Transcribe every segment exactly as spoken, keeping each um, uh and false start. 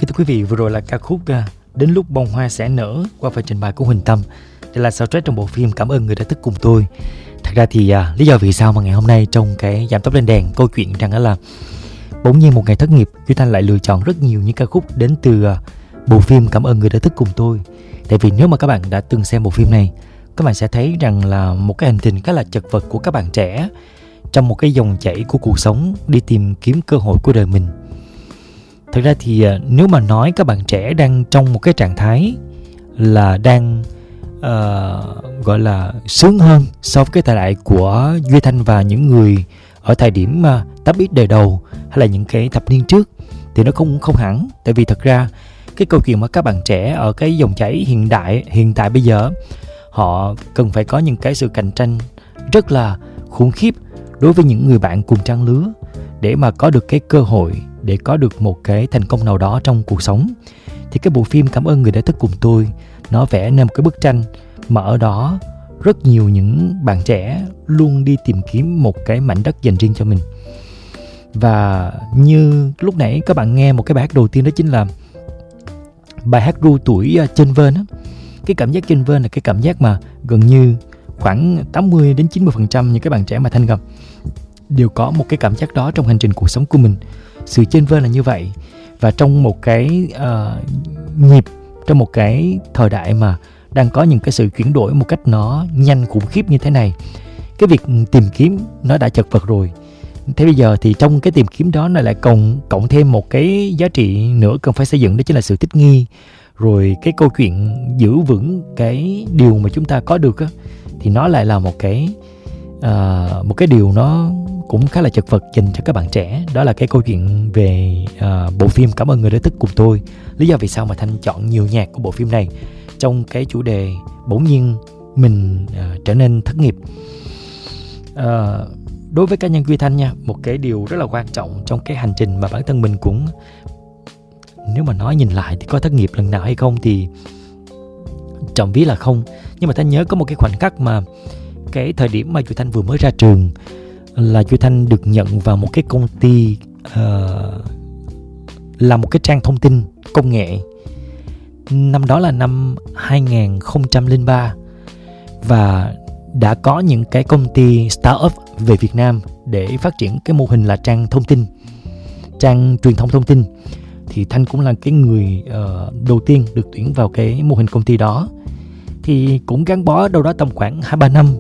Kính thưa quý vị, vừa rồi là ca khúc uh, Đến lúc bông hoa sẽ nở qua phần trình bày của Huỳnh Tâm. Đây là soundtrack trong bộ phim Cảm ơn người đã thức cùng tôi. Thật ra thì uh, lý do vì sao mà ngày hôm nay trong cái giảm tốc lên đèn, câu chuyện rằng đó là bỗng nhiên một ngày thất nghiệp, Duy Thanh lại lựa chọn rất nhiều những ca khúc đến từ uh, bộ phim Cảm ơn người đã thức cùng tôi. Tại vì nếu mà các bạn đã từng xem bộ phim này, các bạn sẽ thấy rằng là một cái hành trình khá là chật vật của các bạn trẻ trong một cái dòng chảy của cuộc sống đi tìm kiếm cơ hội của đời mình. Thật ra thì nếu mà nói các bạn trẻ đang trong một cái trạng thái là đang uh, gọi là sướng hơn so với cái thời đại của Duy Thanh và những người ở thời điểm uh, tám x đời đầu hay là những cái thập niên trước, thì nó không không hẳn. Tại vì thật ra cái câu chuyện mà các bạn trẻ ở cái dòng chảy hiện đại hiện tại bây giờ, họ cần phải có những cái sự cạnh tranh rất là khủng khiếp đối với những người bạn cùng trang lứa để mà có được cái cơ hội, để có được một cái thành công nào đó trong cuộc sống. Thì cái bộ phim Cảm ơn người đã thức cùng tôi, nó vẽ nên một cái bức tranh mà ở đó rất nhiều những bạn trẻ luôn đi tìm kiếm một cái mảnh đất dành riêng cho mình. Và như lúc nãy các bạn nghe một cái bài hát đầu tiên, đó chính là bài hát ru tuổi chênh vênh á. Cái cảm giác chênh vênh là cái cảm giác mà gần như khoảng tám mươi đến chín mươi phần trăm những cái bạn trẻ mà Thanh gặp đều có một cái cảm giác đó trong hành trình cuộc sống của mình. Sự chênh vênh là như vậy. Và trong một cái uh, nhịp, trong một cái thời đại mà đang có những cái sự chuyển đổi một cách nó nhanh khủng khiếp như thế này, cái việc tìm kiếm nó đã chật vật rồi. Thế bây giờ thì trong cái tìm kiếm đó nó lại cộng, cộng thêm một cái giá trị nữa cần phải xây dựng, đó chính là sự thích nghi. Rồi cái câu chuyện giữ vững cái điều mà chúng ta có được á, thì nó lại là một cái uh, một cái điều nó cũng khá là chật vật dành cho các bạn trẻ. Đó là cái câu chuyện về uh, bộ phim Cảm ơn người đã thức cùng tôi. Lý do vì sao mà Thanh chọn nhiều nhạc của bộ phim này trong cái chủ đề bỗng nhiên mình uh, trở nên thất nghiệp. Uh, đối với cá nhân Duy Thanh nha, một cái điều rất là quan trọng trong cái hành trình mà bản thân mình cũng, nếu mà nói nhìn lại thì có thất nghiệp lần nào hay không thì trộm ví là không. Nhưng mà Thanh nhớ có một cái khoảnh khắc mà cái thời điểm mà Duy Thanh vừa mới ra trường, là Duy Thanh được nhận vào một cái công ty uh, làm một cái trang thông tin công nghệ. Năm đó là năm hai không không ba, và đã có những cái công ty startup về Việt Nam để phát triển cái mô hình là trang thông tin, trang truyền thông thông tin. Thì Thanh cũng là cái người uh, đầu tiên được tuyển vào cái mô hình công ty đó. Thì cũng gắn bó đâu đó tầm khoảng hai ba năm,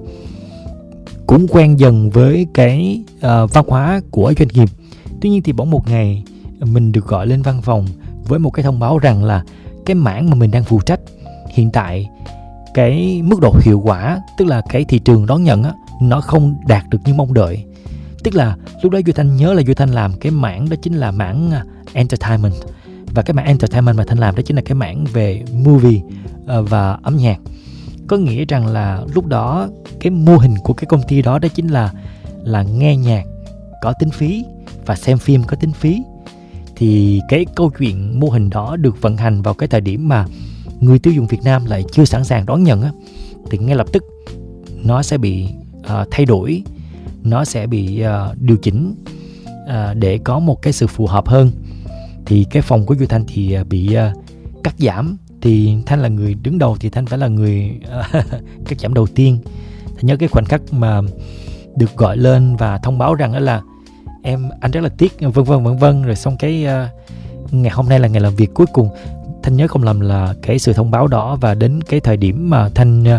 cũng quen dần với cái uh, văn hóa của doanh nghiệp. Tuy nhiên thì bỗng một ngày mình được gọi lên văn phòng với một cái thông báo rằng là cái mảng mà mình đang phụ trách hiện tại, cái mức độ hiệu quả, tức là cái thị trường đón nhận á, nó không đạt được như mong đợi. Tức là lúc đó Duy Thanh nhớ là Duy Thanh làm cái mảng đó chính là mảng entertainment. Và cái mảng entertainment mà Thanh làm đó chính là cái mảng về movie uh, và âm nhạc. Có nghĩa rằng là lúc đó cái mô hình của cái công ty đó đó chính là là nghe nhạc có tính phí và xem phim có tính phí. Thì cái câu chuyện mô hình đó được vận hành vào cái thời điểm mà người tiêu dùng Việt Nam lại chưa sẵn sàng đón nhận á, thì ngay lập tức nó sẽ bị uh, thay đổi, nó sẽ bị uh, điều chỉnh uh, để có một cái sự phù hợp hơn. Thì cái phòng của Duy Thanh thì uh, bị uh, cắt giảm. Thì Thanh là người đứng đầu thì Thanh phải là người uh, cắt giảm đầu tiên. Thanh nhớ cái khoảnh khắc mà được gọi lên và thông báo rằng đó là em, anh rất là tiếc, vân vân vân vân. Rồi xong cái uh, ngày hôm nay là ngày làm việc cuối cùng. Thanh nhớ không lầm là cái sự thông báo đó, và đến cái thời điểm mà Thanh uh,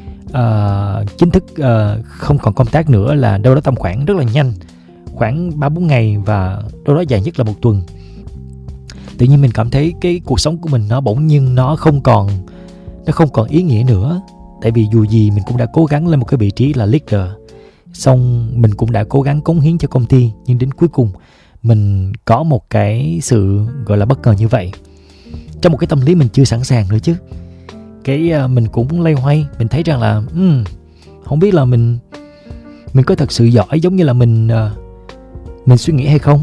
uh, chính thức uh, không còn công tác nữa là đâu đó tầm khoảng rất là nhanh, khoảng ba bốn ngày, và đâu đó dài nhất là một tuần. Tự nhiên mình cảm thấy cái cuộc sống của mình nó bỗng nhiên nó không còn nó không còn ý nghĩa nữa. Tại vì dù gì mình cũng đã cố gắng lên một cái vị trí là leader, xong mình cũng đã cố gắng cống hiến cho công ty, nhưng đến cuối cùng mình có một cái sự gọi là bất ngờ như vậy. Trong một cái tâm lý mình chưa sẵn sàng nữa chứ. Cái uh, mình cũng loay hoay, mình thấy rằng là um, không biết là mình mình có thật sự giỏi giống như là mình uh, mình suy nghĩ hay không.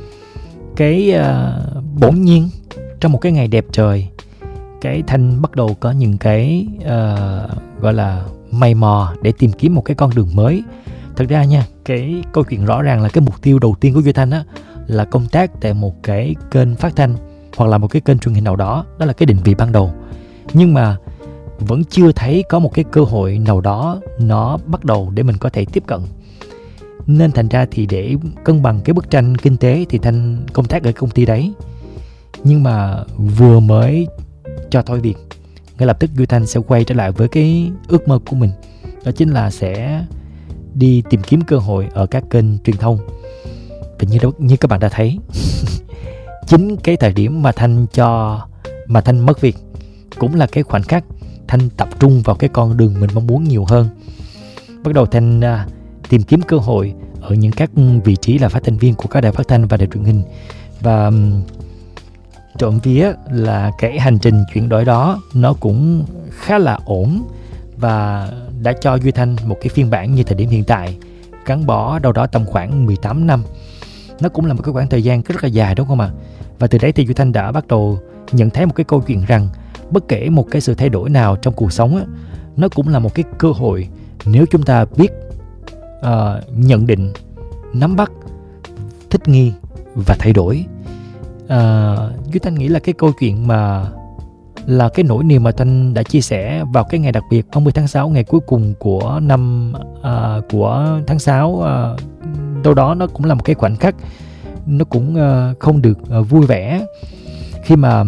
Cái uh, bỗng nhiên trong một cái ngày đẹp trời, cái Thanh bắt đầu có những cái uh, gọi là mày mò để tìm kiếm một cái con đường mới. Thật ra nha, cái câu chuyện rõ ràng là cái mục tiêu đầu tiên của Duy Thanh á là công tác tại một cái kênh phát thanh hoặc là một cái kênh truyền hình nào đó. Đó là cái định vị ban đầu. Nhưng mà vẫn chưa thấy có một cái cơ hội nào đó nó bắt đầu để mình có thể tiếp cận. Nên thành ra thì để cân bằng cái bức tranh kinh tế thì Thanh công tác ở công ty đấy. Nhưng mà vừa mới cho thôi việc, ngay lập tức Duy Thanh sẽ quay trở lại với cái ước mơ của mình. Đó chính là sẽ đi tìm kiếm cơ hội ở các kênh truyền thông. Và như, đó, như các bạn đã thấy, chính cái thời điểm mà Thanh cho mà Thanh mất việc cũng là cái khoảnh khắc Thanh tập trung vào cái con đường mình mong muốn nhiều hơn. Bắt đầu Thanh uh, tìm kiếm cơ hội ở những các vị trí là phát thanh viên của các đài phát thanh và đài truyền hình. Và um, trộm vía là cái hành trình chuyển đổi đó nó cũng khá là ổn và đã cho Duy Thanh một cái phiên bản như thời điểm hiện tại, gắn bó đâu đó tầm khoảng mười tám năm. Nó cũng là một cái khoảng thời gian rất là dài, đúng không ạ? Và từ đấy thì Duy Thanh đã bắt đầu nhận thấy một cái câu chuyện rằng bất kể một cái sự thay đổi nào trong cuộc sống á, nó cũng là một cái cơ hội nếu chúng ta biết uh, nhận định, nắm bắt, thích nghi và thay đổi. Uh, Duy Thanh nghĩ là cái câu chuyện mà là cái nỗi niềm mà Thanh đã chia sẻ vào cái ngày đặc biệt ba mươi tháng sáu, ngày cuối cùng của năm uh, của tháng sáu, uh, đâu đó nó cũng là một cái khoảnh khắc nó cũng uh, không được uh, vui vẻ, khi mà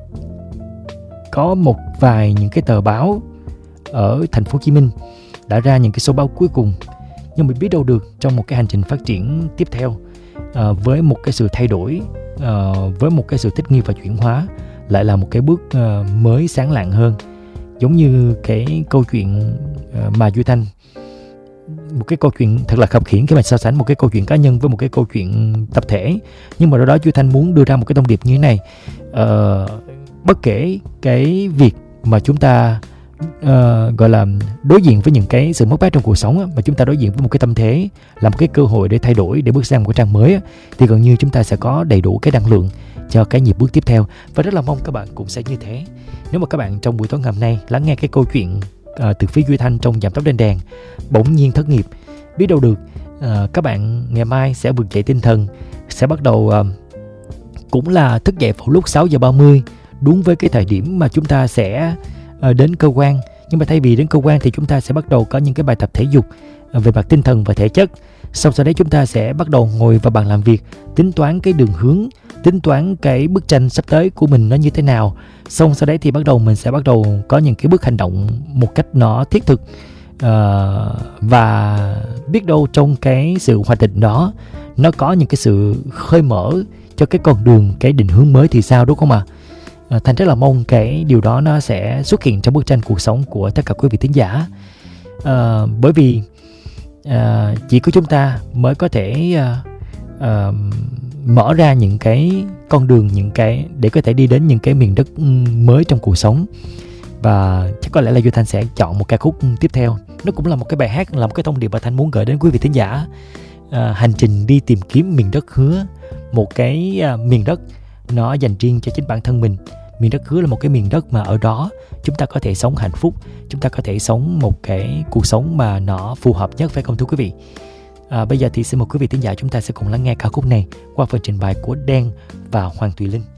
có một vài những cái tờ báo ở thành phố Hồ Chí Minh đã ra những cái số báo cuối cùng. Nhưng mình biết đâu được trong một cái hành trình phát triển tiếp theo, uh, với một cái sự thay đổi, uh, với một cái sự thích nghi và chuyển hóa, lại là một cái bước uh, mới sáng lạng hơn. Giống như cái câu chuyện uh, mà Duy Thanh, một cái câu chuyện thật là khập khiễng khi mà so sánh một cái câu chuyện cá nhân với một cái câu chuyện tập thể. Nhưng mà đâu đó Duy Thanh muốn đưa ra một cái thông điệp như thế này: uh, bất kể cái việc mà chúng ta uh, gọi là đối diện với những cái sự mất mát trong cuộc sống á, mà chúng ta đối diện với một cái tâm thế là một cái cơ hội để thay đổi, để bước sang một cái trang mới á, thì gần như chúng ta sẽ có đầy đủ cái năng lượng cho cái nhịp bước tiếp theo. Và rất là mong các bạn cũng sẽ như thế. Nếu mà các bạn trong buổi tối ngày hôm nay lắng nghe cái câu chuyện uh, từ phía Duy Thanh trong Giảm Tốc Lên Đèn, bỗng nhiên thất nghiệp, biết đâu được uh, các bạn ngày mai sẽ vực dậy tinh thần, sẽ bắt đầu uh, cũng là thức dậy vào lúc sáu giờ ba mươi, đúng với cái thời điểm mà chúng ta sẽ uh, đến cơ quan. Nhưng mà thay vì đến cơ quan thì chúng ta sẽ bắt đầu có những cái bài tập thể dục uh, về mặt tinh thần và thể chất. Sau sau đấy chúng ta sẽ bắt đầu ngồi vào bàn làm việc, tính toán cái đường hướng, tính toán cái bức tranh sắp tới của mình nó như thế nào. Xong sau đấy thì bắt đầu mình sẽ bắt đầu có những cái bước hành động một cách nó thiết thực. Uh, và biết đâu trong cái sự hoạch định đó nó có những cái sự khơi mở cho cái con đường, cái định hướng mới thì sao, đúng không ạ? À? Uh, Thành rất là mong cái điều đó nó sẽ xuất hiện trong bức tranh cuộc sống của tất cả quý vị thính giả. Uh, bởi vì uh, chỉ có chúng ta mới có thể uh, uh, mở ra những cái con đường, những cái để có thể đi đến những cái miền đất mới trong cuộc sống. Và chắc có lẽ là Duy Thanh sẽ chọn một ca khúc tiếp theo. Nó cũng là một cái bài hát, là một cái thông điệp mà Thanh muốn gửi đến quý vị thính giả. À, hành trình đi tìm kiếm miền đất hứa, một cái à, miền đất nó dành riêng cho chính bản thân mình. Miền đất hứa là một cái miền đất mà ở đó chúng ta có thể sống hạnh phúc, chúng ta có thể sống một cái cuộc sống mà nó phù hợp nhất, phải không thưa quý vị? À, bây giờ thì xin mời quý vị thính giả chúng ta sẽ cùng lắng nghe ca khúc này qua phần trình bày của Đen và Hoàng Thùy Linh.